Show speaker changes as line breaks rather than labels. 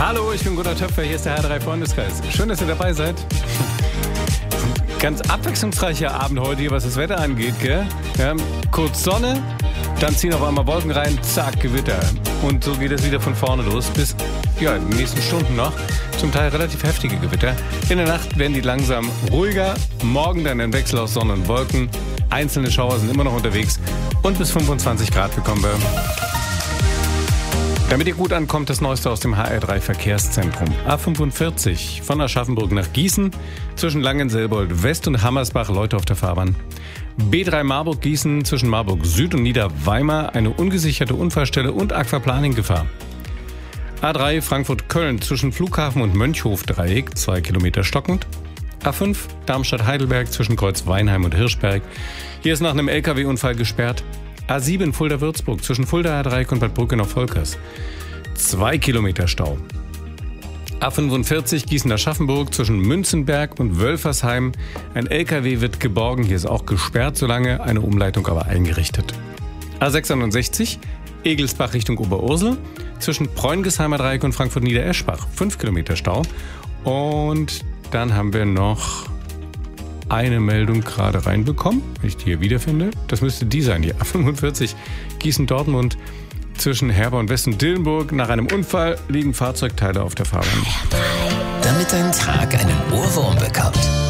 Hallo, ich bin Gunnar Töpfer, hier ist der H3 Freundeskreis. Schön, dass ihr dabei seid. Ganz abwechslungsreicher Abend heute hier, was das Wetter angeht, gell? Ja, kurz Sonne, dann ziehen auf einmal Wolken rein, zack, Gewitter. Und so geht es wieder von vorne los, bis in den nächsten Stunden noch. Zum Teil relativ heftige Gewitter. In der Nacht werden die langsam ruhiger, morgen dann ein Wechsel aus Sonne und Wolken. Einzelne Schauer sind immer noch unterwegs und bis 25 Grad bekommen wir. Damit ihr gut ankommt, das Neueste aus dem HR3 Verkehrszentrum. A45 von Aschaffenburg nach Gießen, zwischen Langenselbold West und Hammersbach, Leute auf der Fahrbahn. B3 Marburg-Gießen, zwischen Marburg Süd und Niederweimar, eine ungesicherte Unfallstelle und Aquaplaning-Gefahr. A3 Frankfurt-Köln, zwischen Flughafen und Mönchhof-Dreieck, 2 Kilometer stockend. A5 Darmstadt-Heidelberg, zwischen Kreuz-Weinheim und Hirschberg. Hier ist nach einem LKW-Unfall gesperrt. A7 Fulda-Würzburg, zwischen Fulda-Dreieck und Bad Brückenau-Volkers. 2 Kilometer Stau. A45 Gießen-Aschaffenburg, zwischen Münzenberg und Wölfersheim. Ein LKW wird geborgen, hier ist auch gesperrt, solange eine Umleitung aber eingerichtet. A66 Egelsbach Richtung Oberursel, zwischen Preungesheimer Dreieck und Frankfurt-Niedereschbach. 5 Kilometer Stau. Und dann haben wir noch eine Meldung gerade reinbekommen, wenn ich die hier wiederfinde. Das müsste die sein, die A45 Gießen-Dortmund, zwischen Herborn West und Dillenburg. Nach einem Unfall liegen Fahrzeugteile auf der Fahrbahn.
Damit dein Tag einen Ohrwurm bekommt.